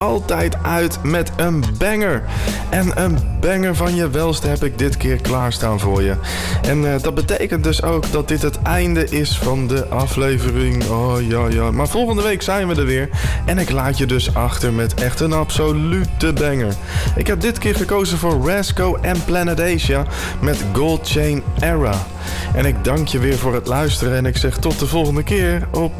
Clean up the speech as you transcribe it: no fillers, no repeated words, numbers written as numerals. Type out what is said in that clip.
altijd uit met een banger. En een banger van je welste heb ik dit keer klaarstaan voor je. En dat betekent dus ook dat dit het einde is van de aflevering. Oh ja. Maar volgende week zijn we er weer. En ik laat je dus achter met echt een absolute banger. Ik heb dit keer gekozen voor Rasco en Planet Asia met Gold Chain Era. En ik dank je weer voor het luisteren. En ik zeg tot de volgende keer op